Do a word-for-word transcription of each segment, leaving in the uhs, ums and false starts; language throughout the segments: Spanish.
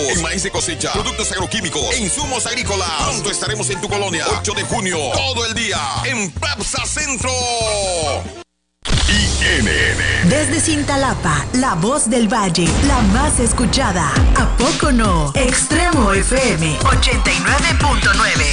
Maíz de cosecha, productos agroquímicos e insumos agrícolas. Pronto estaremos en tu colonia. ocho de junio, todo el día, en Plaza Centro. I N N. Desde Cintalapa, la voz del valle, la más escuchada. ¿A poco no? Extremo F M ochenta y nueve punto nueve.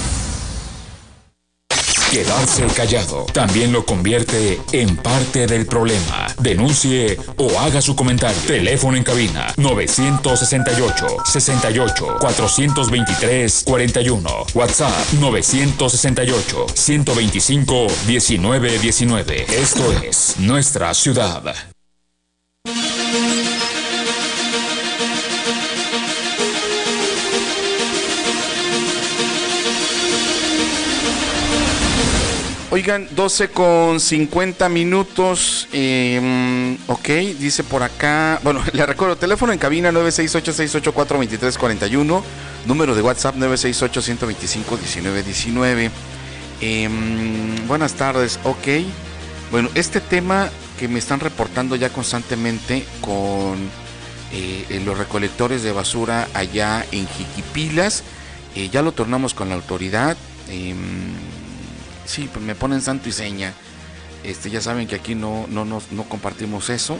Quedarse callado también lo convierte en parte del problema. Denuncie o haga su comentario. Teléfono en cabina novecientos sesenta y ocho, sesenta y ocho, cuatrocientos veintitrés, cuarenta y uno. WhatsApp novecientos sesenta y ocho, ciento veinticinco, diecinueve diecinueve. Esto es Nuestra Ciudad. Oigan, doce con cincuenta minutos, eh, ok, dice por acá, bueno, le recuerdo, teléfono en cabina nueve seis ocho, seis ocho cuatro, veintitrés cuarenta y uno, número de WhatsApp nueve seis ocho, ciento veinticinco, diecinueve diecinueve. Eh, buenas tardes, ok, bueno, este tema que me están reportando ya constantemente con eh, los recolectores de basura allá en Jiquipilas, eh, ya lo tornamos con la autoridad. eh, Sí, pues me ponen santo y seña. Este, ya saben que aquí no, no, no, no compartimos eso.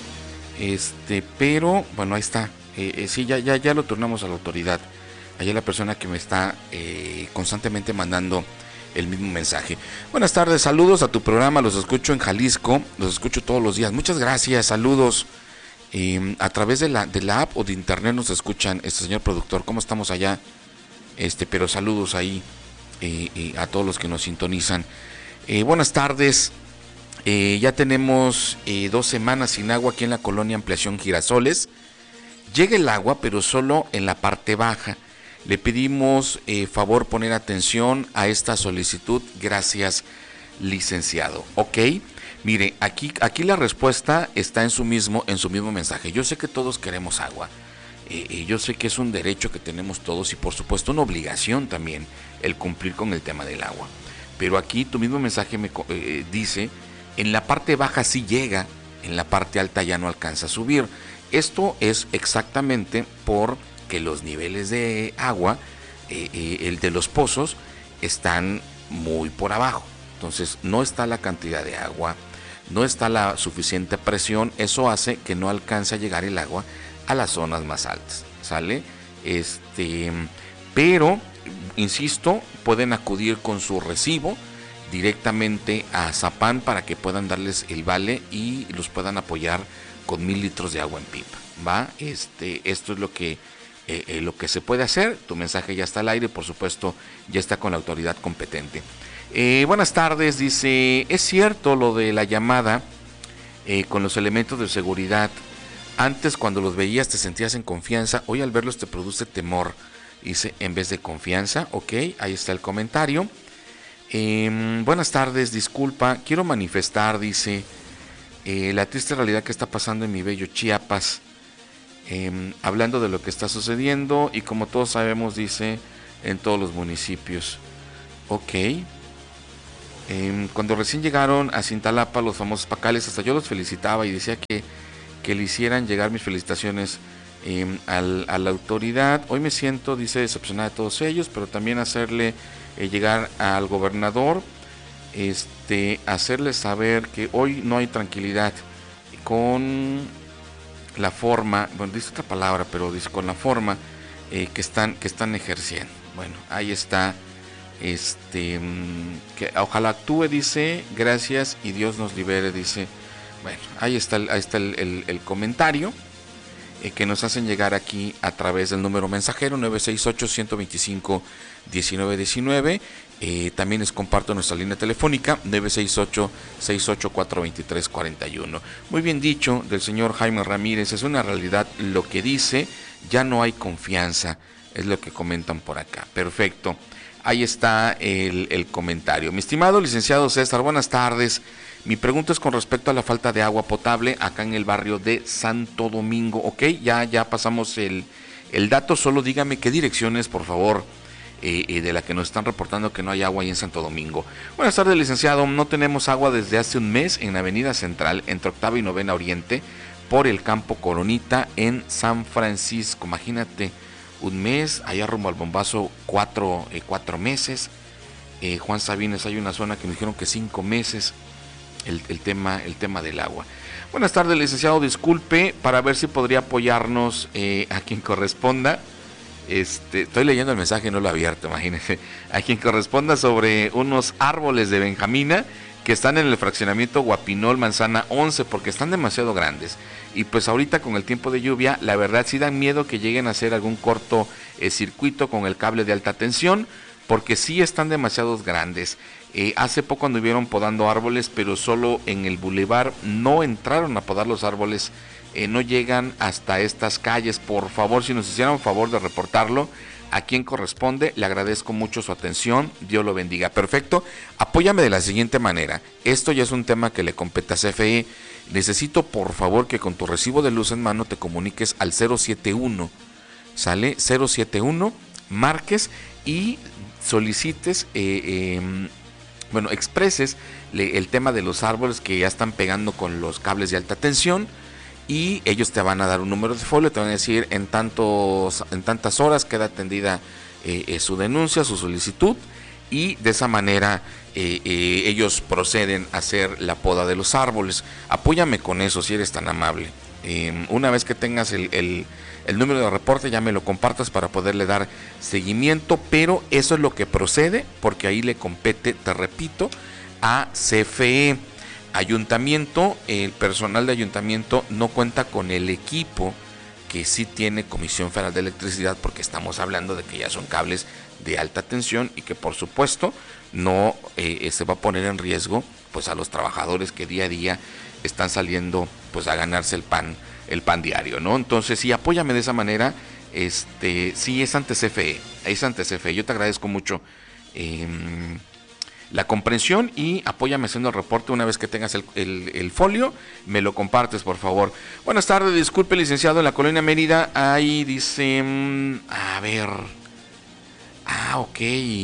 Este, pero, bueno, ahí está. Eh, eh, sí, ya, ya, ya lo turnamos a la autoridad. Allá la persona que me está eh, constantemente mandando el mismo mensaje. Buenas tardes, saludos a tu programa. Los escucho en Jalisco, los escucho todos los días. Muchas gracias, saludos. Eh, a través de la, de la app o de internet nos escuchan, este señor productor. ¿Cómo estamos allá? Este, pero saludos ahí. Eh, eh, a todos los que nos sintonizan. Eh, buenas tardes. Eh, ya tenemos eh, dos semanas sin agua aquí en la colonia Ampliación Girasoles. Llega el agua, pero solo en la parte baja. Le pedimos eh, favor poner atención a esta solicitud. Gracias, licenciado. Ok. Mire, aquí, aquí la respuesta está en su mismo, en su mismo mensaje. Yo sé que todos queremos agua. Eh, eh, yo sé que es un derecho que tenemos todos y por supuesto una obligación también el cumplir con el tema del agua. Pero aquí tu mismo mensaje me eh, dice, en la parte baja sí llega, en la parte alta ya no alcanza a subir. Esto es exactamente porque los niveles de agua, eh, eh, el de los pozos, están muy por abajo. Entonces no está la cantidad de agua, no está la suficiente presión. Eso hace que no alcance a llegar el agua a las zonas más altas, ¿sale? Este, pero, insisto, pueden acudir con su recibo directamente a Zapan para que puedan darles el vale y los puedan apoyar con mil litros de agua en pipa, ¿va? Este, esto es lo que, eh, eh, lo que se puede hacer. Tu mensaje ya está al aire, por supuesto, ya está con la autoridad competente. Eh, buenas tardes, dice, es cierto lo de la llamada eh, con los elementos de seguridad. Antes cuando los veías te sentías en confianza, hoy al verlos te produce temor, dice, en vez de confianza. Ok, ahí está el comentario. Eh, buenas tardes, disculpa, quiero manifestar, dice, eh, la triste realidad que está pasando en mi bello Chiapas, eh, hablando de lo que está sucediendo y como todos sabemos, dice, en todos los municipios. Ok. Eh, cuando recién llegaron a Cintalapa los famosos pacales, hasta yo los felicitaba y decía que que le hicieran llegar mis felicitaciones eh, al, a la autoridad. Hoy me siento, dice, decepcionada de todos ellos, pero también hacerle eh, llegar al gobernador, este, hacerle saber que hoy no hay tranquilidad con la forma, bueno, dice otra palabra, pero dice con la forma eh, que están que están ejerciendo. Bueno, ahí está, este, que ojalá actúe, dice, gracias y Dios nos libere, dice. Bueno, ahí está el, ahí está el, el, el comentario eh, que nos hacen llegar aquí a través del número mensajero nueve seis ocho, ciento veinticinco, diecinueve diecinueve. Eh, también les comparto nuestra línea telefónica nueve seis ocho, seis ocho cuatro, veintitrés cuarenta y uno. Muy bien dicho del señor Jaime Ramírez, es una realidad lo que dice, ya no hay confianza, es lo que comentan por acá. Perfecto, ahí está el, el comentario. Mi estimado licenciado César, buenas tardes. Mi pregunta es con respecto a la falta de agua potable acá en el barrio de Santo Domingo. Ok, ya, ya pasamos el, el dato, solo dígame qué direcciones, por favor, eh, eh, de la que nos están reportando que no hay agua ahí en Santo Domingo. Buenas tardes, licenciado. No tenemos agua desde hace un mes en la Avenida Central, entre Octava y Novena Oriente, por el Campo Coronita en San Francisco. Imagínate, un mes, allá rumbo al Bombazo, cuatro, eh, cuatro meses. Eh, Juan Sabines, hay una zona que me dijeron que cinco meses, el, el, tema, el tema del agua. Buenas tardes, licenciado, disculpe, para ver si podría apoyarnos eh, a quien corresponda. Este, estoy leyendo el mensaje, no lo he abierto, imagínense. A quien corresponda sobre unos árboles de benjamina que están en el fraccionamiento Guapinol, Manzana once, porque están demasiado grandes. Y pues ahorita con el tiempo de lluvia, la verdad sí dan miedo que lleguen a hacer algún corto eh, circuito con el cable de alta tensión, porque sí están demasiado grandes. Eh, hace poco anduvieron podando árboles, pero solo en el bulevar, no entraron a podar los árboles, eh, no llegan hasta estas calles. Por favor, si nos hicieran favor de reportarlo a quien corresponde, le agradezco mucho su atención, Dios lo bendiga. Perfecto, apóyame de la siguiente manera, esto ya es un tema que le compete a C F E, necesito por favor que con tu recibo de luz en mano te comuniques al cero siete uno, sale cero siete uno, marques y solicites, eh, eh, bueno, expreses le, el tema de los árboles que ya están pegando con los cables de alta tensión, y ellos te van a dar un número de folio, te van a decir en tantos en tantas horas queda atendida eh, eh, su denuncia, su solicitud, y de esa manera eh, eh, ellos proceden a hacer la poda de los árboles. Apóyame con eso si eres tan amable. Eh, una vez que tengas el, el, el número de reporte, ya me lo compartas para poderle dar seguimiento, pero eso es lo que procede, porque ahí le compete, te repito, a C F E. Ayuntamiento, el personal de ayuntamiento no cuenta con el equipo que sí tiene Comisión Federal de Electricidad, porque estamos hablando de que ya son cables de alta tensión y que por supuesto no eh, se va a poner en riesgo pues a los trabajadores que día a día están saliendo pues a ganarse el pan, el pan diario, ¿no? Entonces sí, apóyame de esa manera, este, sí es ante C F E, es ante C F E, yo te agradezco mucho eh, la comprensión y apóyame haciendo el reporte. Una vez que tengas el, el, el folio, me lo compartes, por favor. Buenas tardes, disculpe, licenciado, en la colonia Mérida, ahí dice, a ver, ah, ok,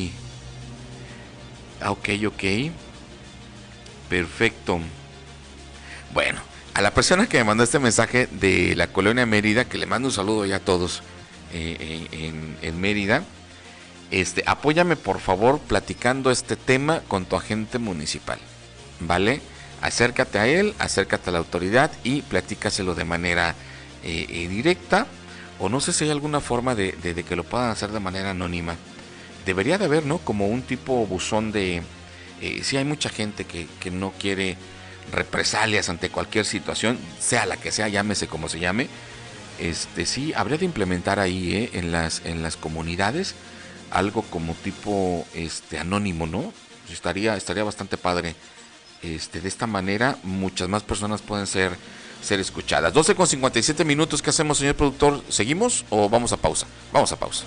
ah, ok, ok, perfecto. Bueno, a la persona que me mandó este mensaje de la colonia Mérida, que le mando un saludo ya a todos eh, en, en Mérida, Este, apóyame por favor platicando este tema con tu agente municipal, ¿vale? Acércate a él, acércate a la autoridad y platícaselo de manera eh, eh, directa, o no sé si hay alguna forma de, de, de que lo puedan hacer de manera anónima. Debería de haber, ¿no? Como un tipo buzón de... Eh, si hay mucha gente que, que no quiere represalias ante cualquier situación, sea la que sea, llámese como se llame, este, sí, habría de implementar ahí eh, en las, en las comunidades algo como tipo este anónimo, ¿no? Estaría, estaría bastante padre. Este, de esta manera muchas más personas pueden ser, ser escuchadas. doce con cincuenta y siete minutos, ¿qué hacemos, señor productor? ¿Seguimos o vamos a pausa? Vamos a pausa.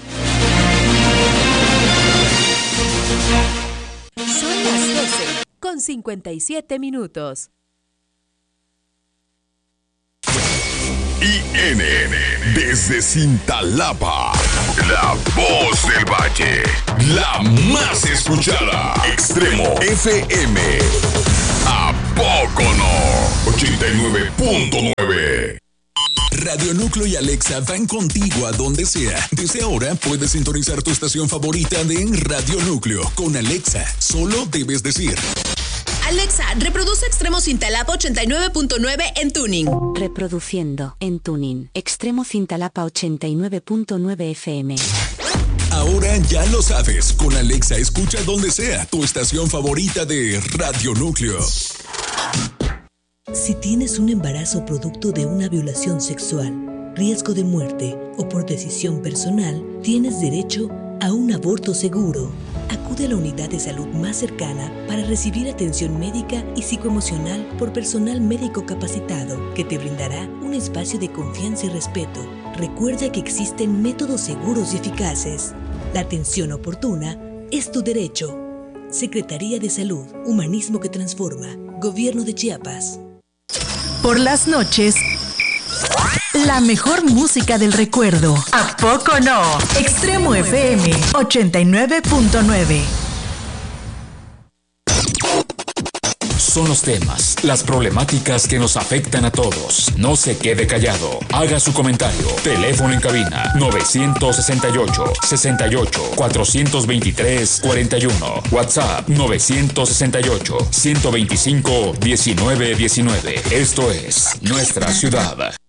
Son las doce con cincuenta y siete minutos. I N N desde Cintalapa, la voz del valle, la más escuchada. Extremo F M, ¿a poco no? ochenta y nueve punto nueve. Radio Núcleo y Alexa van contigo a donde sea. Desde ahora puedes sintonizar tu estación favorita de Radio Núcleo. Con Alexa, solo debes decir: Alexa, reproduce Extremo Cintalapa ochenta y nueve punto nueve en tuning. Reproduciendo en tuning. Extremo Cintalapa ochenta y nueve punto nueve F M. Ahora ya lo sabes. Con Alexa escucha donde sea tu estación favorita de Radio Núcleo. Si tienes un embarazo producto de una violación sexual, riesgo de muerte o por decisión personal, tienes derecho a un aborto seguro. Acude a la unidad de salud más cercana para recibir atención médica y psicoemocional por personal médico capacitado que te brindará un espacio de confianza y respeto. Recuerda que existen métodos seguros y eficaces. La atención oportuna es tu derecho. Secretaría de Salud, Humanismo que Transforma, Gobierno de Chiapas. Por las noches, la mejor música del recuerdo. ¿A poco no? Extremo F M ochenta y nueve punto nueve. son los temas, las problemáticas que nos afectan a todos. No se quede callado. Haga su comentario. Teléfono en cabina nueve sesenta y ocho, sesenta y ocho, cuatrocientos veintitrés, cuarenta y uno. WhatsApp nueve sesenta y ocho, ciento veinticinco, diecinueve diecinueve. Esto es Nuestra Ciudad.